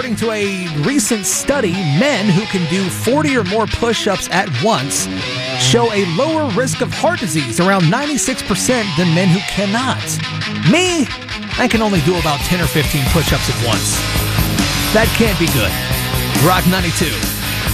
According to a recent study, men who can do 40 or more push-ups at once show a lower risk of heart disease, around 96%, than men who cannot. Me, I can only do about 10 or 15 push-ups at once. That can't be good. Rock 92.